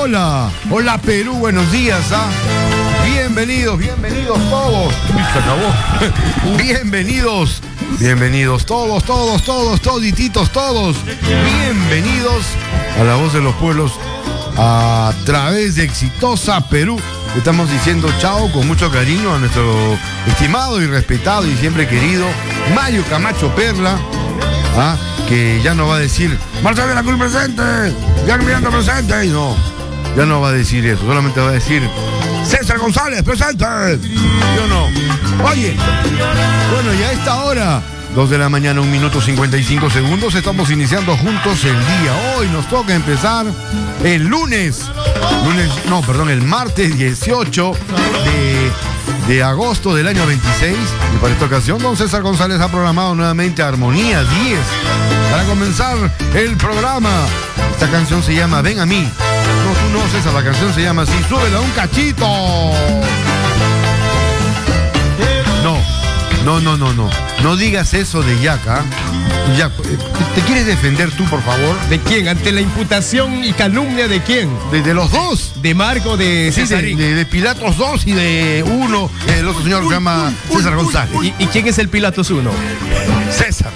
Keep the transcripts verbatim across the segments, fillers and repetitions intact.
hola. Hola Perú, buenos días, ¿ah? Bienvenidos, bienvenidos todos. Se acabó. Bienvenidos, bienvenidos todos, todos, todos, todititos, todos. Bienvenidos a La Voz de los Pueblos a través de Exitosa Perú. Estamos diciendo chao con mucho cariño a nuestro estimado y respetado y siempre querido Mario Camacho Perla, ¿ah? Que ya no va a decir Marcelo de la Cruz presente, Jack Miranda presente, y no, ya no va a decir eso, solamente va a decir César González presente. Yo no. Oye, bueno, y a esta hora, dos de la mañana, un minuto cincuenta y cinco segundos, estamos iniciando juntos el día. Hoy nos toca empezar el lunes, lunes, no, perdón, el martes dieciocho de, de agosto del año veintiséis. Y para esta ocasión, don César González ha programado nuevamente Armonía diez para comenzar el programa. Esta canción se llama Ven a mí. No, tú no, César, la canción se llama así, súbela un cachito. No, no, no, no, no. No digas eso de Jack, ¿ah? Jack, ¿te quieres defender tú, por favor? ¿De quién? ¿Ante la imputación y calumnia de quién? De, de los dos. De Marco, de sí, César. De, de, de Pilatos dos y de uno, el otro señor que se llama César González. ¿Y, ¿Y quién es el Pilatos uno? César.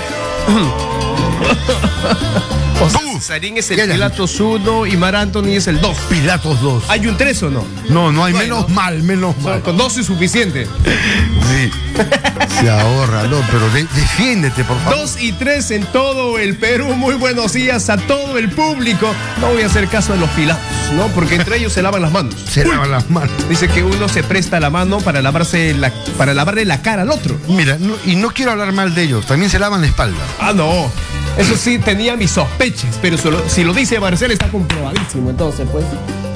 O sea, Cesarín es el Pilatos uno y Mar Anthony es el dos. Pilatos dos. ¿Hay un tres o no? No, no hay, bueno, menos mal, menos mal. Con dos es suficiente. Sí. Se ahorra, no, pero de, defiéndete, por favor. Dos y tres en todo el Perú. Muy buenos días a todo el público. No voy a hacer caso de los Pilatos, ¿no? Porque entre ellos se lavan las manos. Se Uy. lavan las manos. Dice que uno se presta la mano para lavarse la, para lavarle la cara al otro. Mira, no, y no quiero hablar mal de ellos, también se lavan la espalda. Ah, no. Eso sí, tenía mis sospechas, pero solo, si lo dice Marcelo está comprobadísimo, entonces, pues.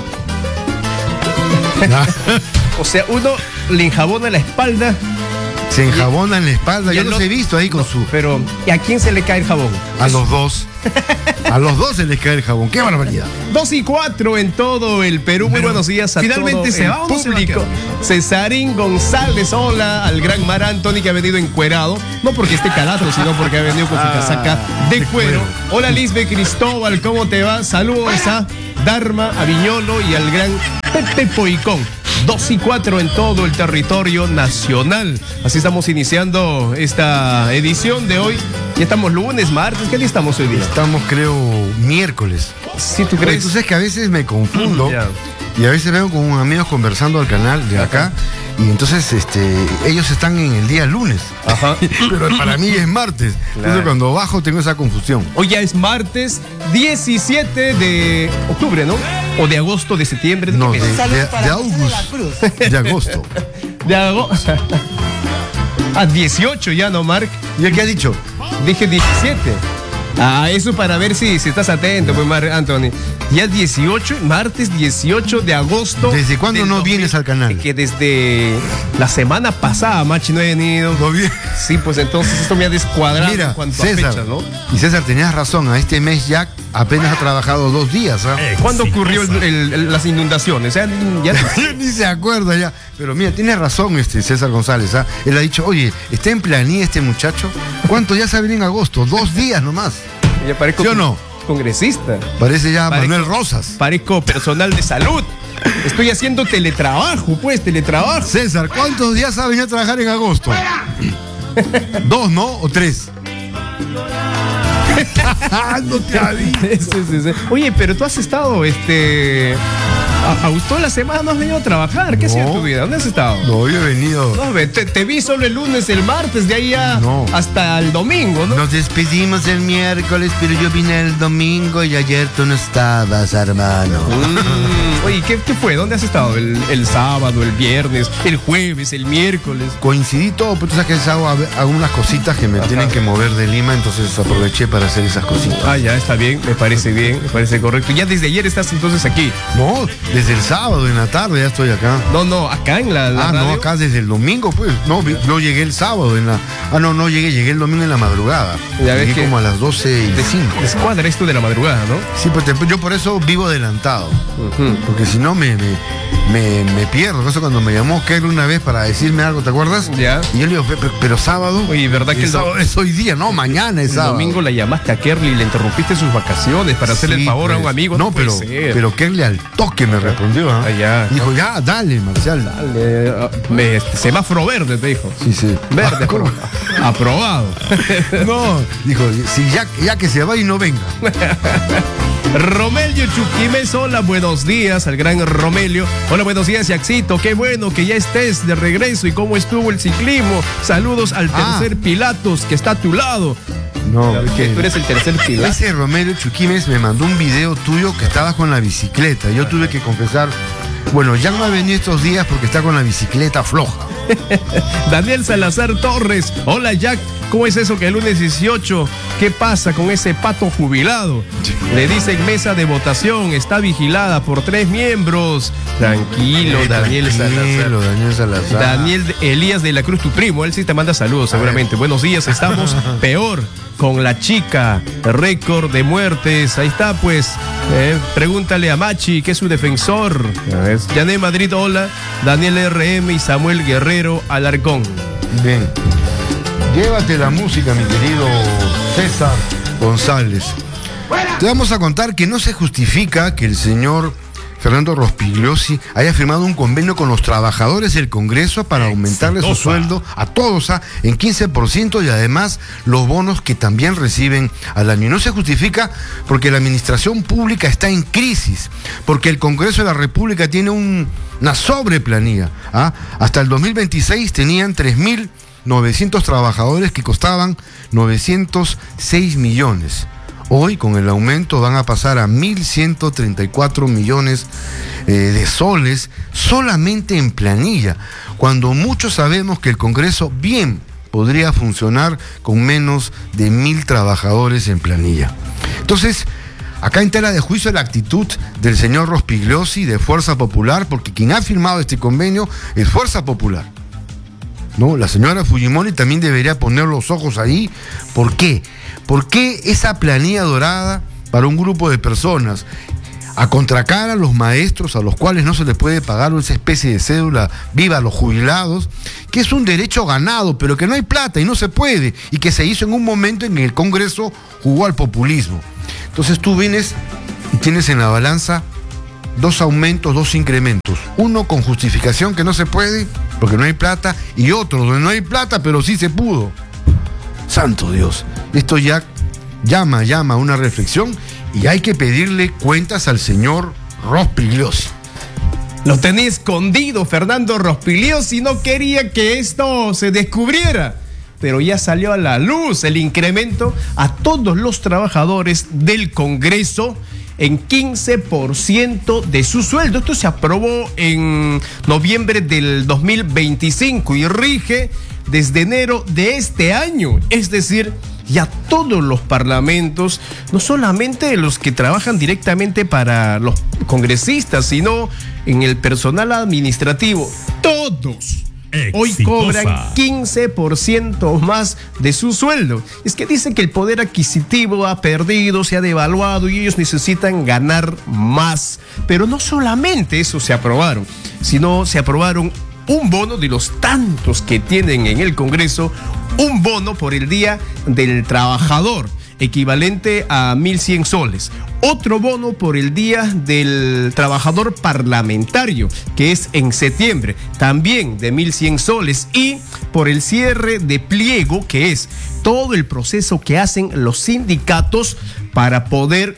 O sea, uno le enjabona la espalda. Se enjabona en la espalda, yo los he visto ahí con no, su... Pero, ¿y a quién se le cae el jabón? A los dos. A los dos se les cae el jabón, qué barbaridad. Dos y cuatro en todo el Perú. Muy buenos días a finalmente todo se el va, público. Cesarín González, hola al gran Mar Anthony que ha venido encuerado, no porque esté calado, sino porque ha venido con su casaca de, de cuero. cuero. Hola Lisbeth Cristóbal, ¿cómo te va? Saludos a Dharma, a Viñolo y al gran Pepe Poicón. Dos y cuatro en todo el territorio nacional. Así estamos iniciando esta edición de hoy. Ya estamos lunes, martes. ¿Qué día estamos hoy día? Estamos, creo, miércoles. ¿Sí, tú crees? Tú sabes que a veces me confundo. Yeah. Y a veces veo con amigos conversando al canal de acá. Ajá. Y entonces este, ellos están en el día lunes. Ajá. Pero para mí es martes. Claro. Entonces cuando bajo tengo esa confusión. Hoy ya es martes diecisiete de octubre, ¿no? O de agosto, de septiembre. ¿De no, de, de, de, de agosto. De agosto. De agosto. A dieciocho ya, ¿no, Marc? ¿Y el qué ha dicho? Dije diecisiete. Ah, eso para ver si, si estás atento, pues, Mar Anthony. Ya dieciocho, martes dieciocho de agosto. ¿Desde cuándo no vienes al canal? Que desde la semana pasada, Machi, no he venido. ¿No vienes? Sí, pues entonces esto me ha descuadrado. Mira, en cuanto César, a fechas, ¿no? Y César, tenías razón, a este mes Jack apenas ha trabajado dos días. ¿Ah? Eh, ¿Cuándo sí, ocurrió el, el, el, las inundaciones? O sea, ya... Ni se acuerda ya. Pero mira, tiene razón este César González. ¿Ah? Él ha dicho, oye, ¿está en planilla este muchacho? ¿Cuánto ya saben en agosto? Dos días nomás. Ya parezco ¿Sí o no? Congresista. Parece ya parezco, Manuel Rosas. Parezco personal de salud. Estoy haciendo teletrabajo, pues, teletrabajo. César, ¿cuántos días ha venido a trabajar en agosto? ¿Dos, no? ¿O tres? No te aviso. Sí, sí, sí. Oye, pero tú has estado, este... A, a toda la semana no has venido a trabajar. ¿Qué no, ha sido tu vida? ¿Dónde has estado? No, yo he venido. No, te, te vi solo el lunes, el martes, de ahí a, no. hasta el domingo, ¿no? Nos despedimos el miércoles, pero yo vine el domingo y ayer tú no estabas, hermano. Mm, oye, ¿qué, ¿qué fue? ¿Dónde has estado? El, el sábado, el viernes, el jueves, el miércoles. Coincidí todo, pero tú sabes que hago algunas cositas que me Ajá. tienen que mover de Lima, entonces aproveché para hacer esas cositas. Ah, ya, está bien, me parece bien, me parece correcto. Ya desde ayer estás entonces aquí. No, desde el sábado en la tarde ya estoy acá. No, no, acá en la, la Ah, radio. no, acá desde el domingo, pues. No, no llegué el sábado en la... Ah, no, no llegué, llegué el domingo en la madrugada. Ya ves llegué que como a las doce y cinco. Escuadra esto de la madrugada, ¿no? Sí, pues te, yo por eso vivo adelantado. Uh-huh. Porque si no me, me, me, me pierdo. Eso cuando me llamó Kerry una vez para decirme algo, ¿te acuerdas? Ya. Y yo le digo, pero, pero sábado. Oye, ¿verdad que el sábado es hoy día? No, mañana es el sábado. domingo la llamaste a Kerly y le interrumpiste sus vacaciones para hacerle Sí, el favor pues, a un amigo? No, No, puede pero, ser. pero Kerly al toque me respondió. ¿Ah? Ah, ya. Dijo, ya, dale, Marcial. Dale, ah, me, este, semáforo verde, te dijo. Sí, sí. Verde, Ah, ¿cómo? apro- aprobado. No, dijo, si ya, ya que se va y no venga. Romelio Chuquimes, hola, buenos días al gran Romelio. Hola, buenos días, Yaxito. Qué bueno que ya estés de regreso. ¿Y cómo estuvo el ciclismo? Saludos al Ah. tercer Pilatos que está a tu lado. No, Que tú eres el tercer Pilatos. ese Romero Chuquimes me mandó un video tuyo que estabas con la bicicleta. Yo tuve que confesar, bueno, ya no ha venido estos días porque está con la bicicleta floja. Daniel Salazar Torres. Hola, Jack. ¿Cómo es eso que el lunes dieciocho? ¿Qué pasa con ese pato jubilado? Le dicen mesa de votación. Está vigilada por tres miembros. Tranquilo, Eh, Daniel tranquilo, Salazar. Daniel Salazar. Daniel Elías de la Cruz, tu primo. Él sí te manda saludos, seguramente. Buenos días. Estamos peor con la chica. Récord de muertes. Ahí está, pues. Eh, pregúntale a Machi, que es su defensor. Es Yané Madrid, hola. Daniel R M y Samuel Guerrero Alarcón. Bien. Llévate la música, mi querido César González. Te vamos a contar que no se justifica que el señor Fernando Rospigliosi haya firmado un convenio con los trabajadores del Congreso para aumentarle su Exitosa. sueldo a todos ¿ah? en quince por ciento y además los bonos que también reciben al año. Y no se justifica porque la administración pública está en crisis, porque el Congreso de la República tiene un, una sobreplanilla. ¿ah? Hasta el dos mil veintiséis tenían tres mil novecientos trabajadores que costaban novecientos seis millones. Hoy, con el aumento, van a pasar a mil ciento treinta y cuatro millones eh, de soles solamente en planilla, cuando muchos sabemos que el Congreso bien podría funcionar con menos de mil trabajadores en planilla. Entonces, acá en tela de juicio la actitud del señor Rospigliosi de Fuerza Popular, porque quien ha firmado este convenio es Fuerza Popular. No, la señora Fujimori también debería poner los ojos ahí. ¿Por qué? ¿Por qué esa planilla dorada para un grupo de personas? A contracara a los maestros a los cuales no se les puede pagar esa especie de cédula viva a los jubilados, que es un derecho ganado, pero que no hay plata y no se puede, y que se hizo en un momento en que el Congreso jugó al populismo. Entonces tú vienes y tienes en la balanza dos aumentos, dos incrementos. Uno con justificación que no se puede, porque no hay plata, y otro donde no hay plata, pero sí se pudo. Santo Dios. Esto ya llama, llama a una reflexión y hay que pedirle cuentas al señor Rospigliosi. Lo tenía escondido Fernando Rospigliosi, no quería que esto se descubriera. Pero ya salió a la luz el incremento a todos los trabajadores del Congreso en quince por ciento de su sueldo. Esto se aprobó en noviembre del dos mil veinticinco y rige desde enero de este año. Es decir, ya todos los parlamentos, no solamente los que trabajan directamente para los congresistas, sino en el personal administrativo, todos hoy Exitosa. cobran quince por ciento más de su sueldo. Es que dicen que el poder adquisitivo ha perdido, se ha devaluado y ellos necesitan ganar más. Pero no solamente eso se aprobaron, sino se aprobaron un bono de los tantos que tienen en el Congreso, un bono por el Día del Trabajador, equivalente a mil cien soles. Otro bono por el Día del Trabajador Parlamentario, que es en septiembre, también de mil cien soles. Y por el cierre de pliego, que es todo el proceso que hacen los sindicatos para poder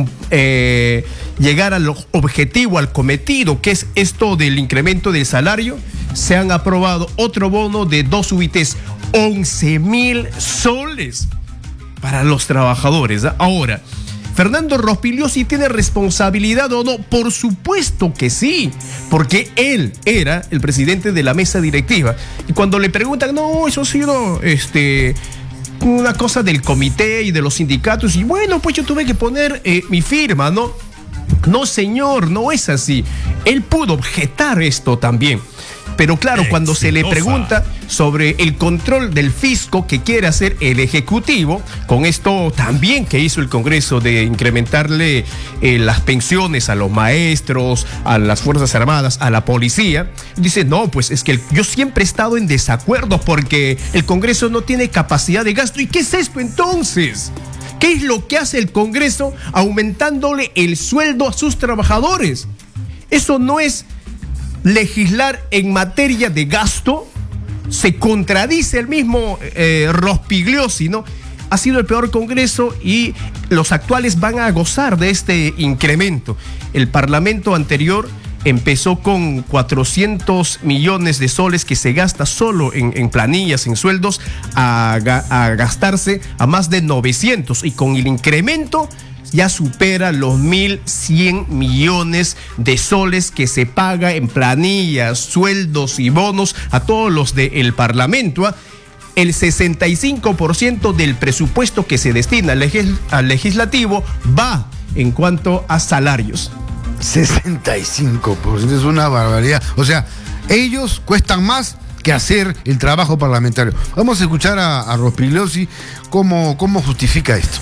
eh, llegar al objetivo, al cometido, que es esto del incremento del salario, se han aprobado otro bono de dos U I Ts, once mil soles para los trabajadores. Ahora, ¿Fernando Rospigliosi tiene responsabilidad o no? Por supuesto que sí, porque él era el presidente de la mesa directiva. Y cuando le preguntan, no, eso ha sido este, una cosa del comité y de los sindicatos, y bueno, pues yo tuve que poner eh, mi firma, ¿no? No, señor, no es así. Él pudo objetar esto también. Pero claro, cuando se le pregunta sobre el control del fisco que quiere hacer el Ejecutivo, con esto también que hizo el Congreso de incrementarle eh, las pensiones a los maestros, a las Fuerzas Armadas, a la policía, dice, no, pues es que el, yo siempre he estado en desacuerdo porque el Congreso no tiene capacidad de gasto. ¿Y qué es esto entonces? ¿Qué es lo que hace el Congreso aumentándole el sueldo a sus trabajadores? Eso no es legislar en materia de gasto. Se contradice el mismo eh, Rospigliosi, ¿no? Ha sido el peor Congreso y los actuales van a gozar de este incremento. El Parlamento anterior empezó con cuatrocientos millones de soles que se gasta solo en, en planillas, en sueldos, a, a gastarse a más de novecientos, y con el incremento ya supera los mil cien millones de soles que se paga en planillas, sueldos y bonos a todos los del Parlamento. ¿eh? El sesenta y cinco por ciento del presupuesto que se destina al, legis- al legislativo va en cuanto a salarios. sesenta y cinco por ciento es una barbaridad. O sea, ellos cuestan más que hacer el trabajo parlamentario. Vamos a escuchar a, a Rospigliosi cómo, cómo justifica esto.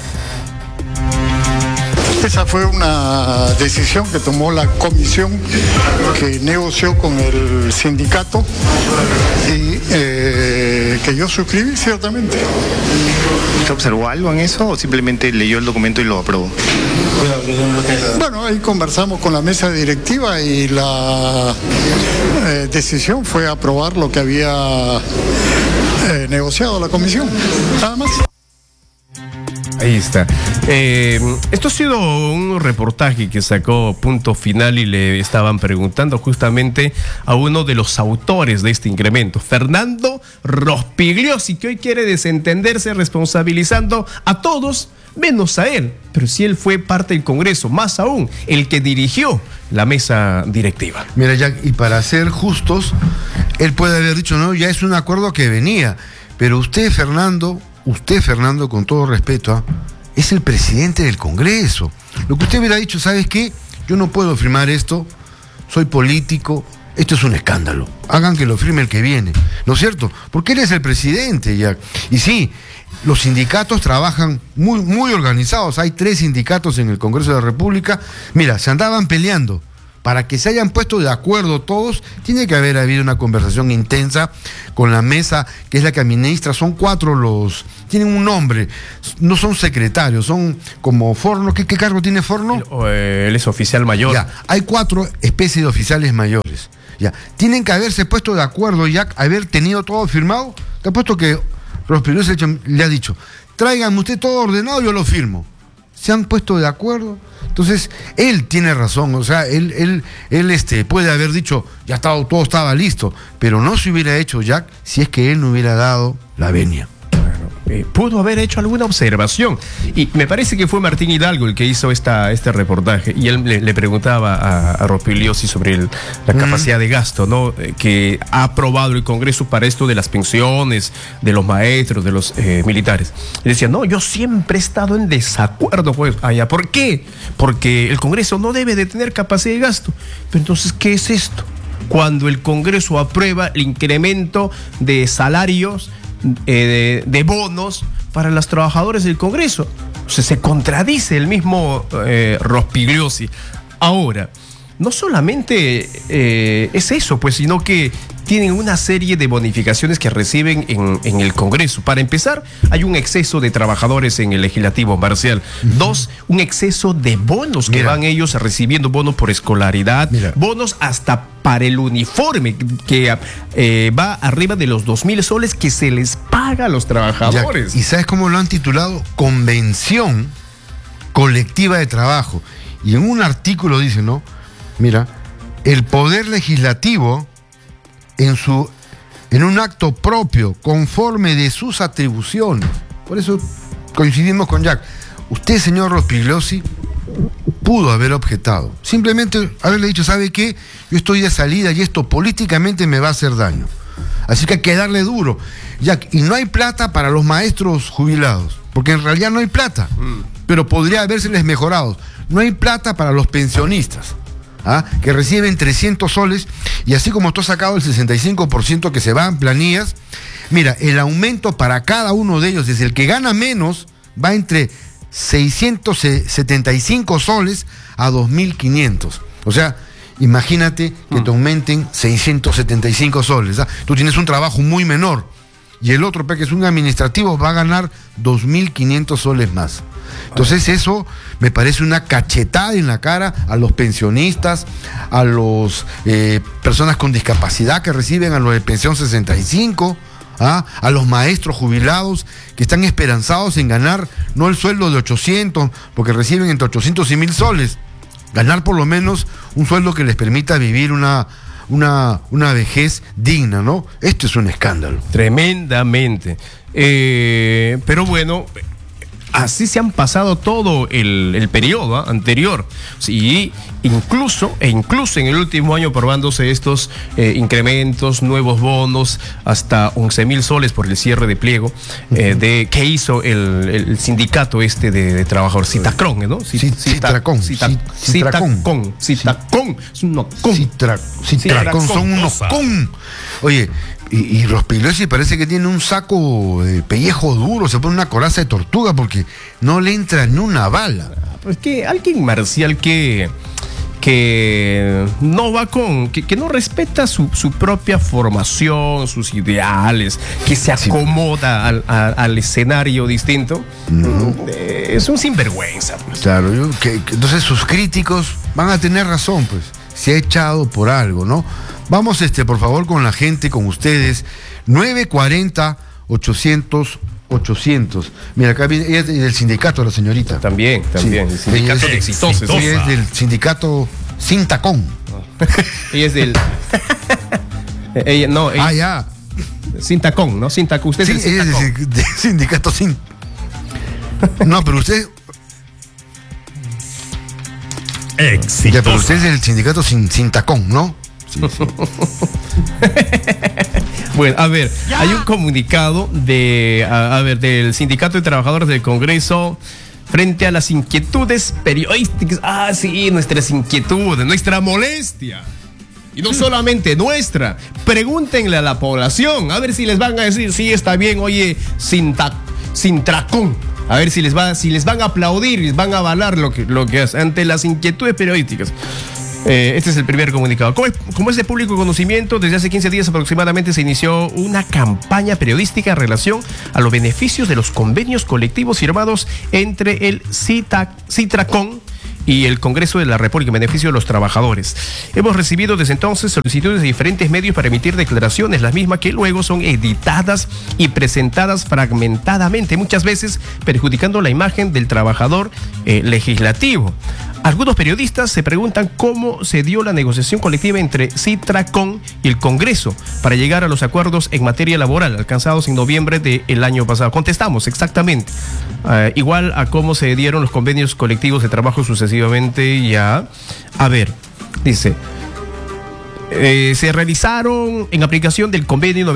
Esa fue una decisión que tomó la comisión que negoció con el sindicato y eh, que yo suscribí ciertamente. ¿Usted observó algo en eso o simplemente leyó el documento y lo aprobó? Bueno, ahí conversamos con la mesa directiva y la eh, decisión fue aprobar lo que había eh, negociado la comisión, nada más. Ahí está. Eh, esto ha sido un reportaje que sacó Punto Final y le estaban preguntando justamente a uno de los autores de este incremento, Fernando Rospigliosi, que hoy quiere desentenderse responsabilizando a todos menos a él. Pero si él fue parte del Congreso, más aún, el que dirigió la mesa directiva. Mira, Jack, y para ser justos, él puede haber dicho, no, ya es un acuerdo que venía, pero usted, Fernando, usted, Fernando, con todo respeto, ¿eh? es el presidente del Congreso. Lo que usted hubiera dicho, ¿sabes qué? Yo no puedo firmar esto, soy político, esto es un escándalo. Hagan que lo firme el que viene, ¿no es cierto? Porque él es el presidente, Jack. Y sí, los sindicatos trabajan muy, muy organizados. Hay tres sindicatos en el Congreso de la República. Mira, se andaban peleando. Para que se hayan puesto de acuerdo todos, tiene que haber habido una conversación intensa con la mesa, que es la que administra. Son cuatro los... Tienen un nombre, no son secretarios, son como Forno. ¿Qué, qué cargo tiene Forno? Él, eh, él es oficial mayor. Ya, hay cuatro especies de oficiales mayores. Ya, tienen que haberse puesto de acuerdo, ya, haber tenido todo firmado. Te ha puesto que Rospigliosi le ha dicho, tráiganme usted todo ordenado, yo lo firmo. Se han puesto de acuerdo. Entonces, él tiene razón, o sea, él, él, él este, puede haber dicho, ya estaba, todo estaba listo, pero no se hubiera hecho, Jack, si es que él no hubiera dado la venia. Eh, pudo haber hecho alguna observación. Y me parece que fue Martín Hidalgo el que hizo esta, este reportaje. Y él le, le preguntaba a, a Rospigliosi sobre el, la capacidad mm. de gasto, ¿no? Eh, que ha aprobado el Congreso para esto de las pensiones, de los maestros, de los eh, militares. Y decía, no, yo siempre he estado en desacuerdo, pues, allá. ¿Por qué? Porque el Congreso no debe de tener capacidad de gasto. Pero entonces, ¿qué es esto? Cuando el Congreso aprueba el incremento de salarios, Eh, de, de bonos para los trabajadores del Congreso. O sea, se contradice el mismo eh, Rospigliosi. Ahora, no solamente eh, es eso, pues, sino que tienen una serie de bonificaciones que reciben en, en el Congreso. Para empezar, hay un exceso de trabajadores en el legislativo, Marcial. Uh-huh. Dos, un exceso de bonos que Mira. van ellos recibiendo, bonos por escolaridad, Mira. bonos hasta para el uniforme, que eh, va arriba de los dos mil soles que se les paga a los trabajadores. Ya, ¿y sabes cómo lo han titulado? Convención colectiva de trabajo. Y en un artículo dice, ¿no? Mira, el poder legislativo en su en un acto propio, conforme de sus atribuciones. Por eso coincidimos con Jack. Usted, señor Rospigliosi, pudo haber objetado. Simplemente haberle dicho, ¿sabe qué? Yo estoy de salida y esto políticamente me va a hacer daño. Así que hay que darle duro. Jack, y no hay plata para los maestros jubilados, porque en realidad no hay plata, mm. pero podría habérseles mejorado. No hay plata para los pensionistas. ¿ah? Que reciben trescientos soles, y así como tú has sacado el sesenta y cinco por ciento que se va en planillas, mira, el aumento para cada uno de ellos, desde el que gana menos, va entre seiscientos setenta y cinco soles a dos mil quinientos. O sea, imagínate que te aumenten seiscientos setenta y cinco soles. ¿ah? Tú tienes un trabajo muy menor, y el otro, que es un administrativo, va a ganar dos mil quinientos soles más. Entonces eso me parece una cachetada en la cara a los pensionistas, a las eh, personas con discapacidad que reciben a los de pensión sesenta y cinco, ¿ah? A los maestros jubilados que están esperanzados en ganar no el sueldo de ochocientos, porque reciben entre ochocientos y mil soles, ganar por lo menos un sueldo que les permita vivir una, una, una vejez digna, ¿no? Esto es un escándalo. Tremendamente. Eh, pero bueno, así se han pasado todo el, el periodo ¿eh? anterior. Sí, incluso, e incluso en el último año probándose estos eh, incrementos, nuevos bonos, hasta once mil soles por el cierre de pliego, eh, de que hizo el, el sindicato este de, de trabajadores, Citacron, ¿no? Cit, Citracón. Cita, Citacón. Citacón. Citra, Citracón. Son unos con. Oye, y, y Rospigliosi parece que tiene un saco de pellejo duro, se pone una coraza de tortuga porque no le entra ni una bala. Pues que alguien marcial que que no va con, que, que no respeta su, su propia formación, sus ideales, que se acomoda al, a, al escenario distinto, uh-huh. eh, es un sinvergüenza. Pues. Claro, yo, que, que, entonces sus críticos van a tener razón, pues, se ha echado por algo, ¿no? Vamos, este, por favor, con la gente, con ustedes, nueve cuarenta, ochocientos, ochocientos. Mira, acá viene, ella es del sindicato, la señorita. También, también. Sí. El sindicato es, exitoso. Ella es del sindicato Cintacón. Ella es del... ella, no, ella... Ah, ya. Cintacón, ¿no? Cintacón. Usted sí, es el ella es del, del sindicato Cint... No, pero usted... Exitosa. Ya, pero usted es del sindicato Cintacón, ¿no? Sí, sí. Bueno, a ver, ya. Hay un comunicado de, a, a ver, del Sindicato de Trabajadores del Congreso frente a las inquietudes periodísticas. Ah, sí, nuestras inquietudes, nuestra molestia. Y no solamente nuestra. Pregúntenle a la población, a ver si les van a decir, sí, está bien, oye, Cinta, Cintracón. A ver si les, va, si les van a aplaudir, les van a avalar lo que, lo que hace ante las inquietudes periodísticas. Eh, este es el primer comunicado. Como es, como es de público conocimiento, desde hace quince días aproximadamente se inició una campaña periodística en relación a los beneficios de los convenios colectivos firmados entre el Cita, Citracón y el Congreso de la República en beneficio de los trabajadores. Hemos recibido desde entonces solicitudes de diferentes medios para emitir declaraciones, las mismas que luego son editadas y presentadas fragmentadamente, muchas veces perjudicando la imagen del trabajador eh, legislativo. Algunos periodistas se preguntan cómo se dio la negociación colectiva entre Citracón y el Congreso para llegar a los acuerdos en materia laboral alcanzados en noviembre del año pasado. Contestamos exactamente, uh, igual a cómo se dieron los convenios colectivos de trabajo sucesivamente ya. A ver, dice, eh, se realizaron en aplicación del convenio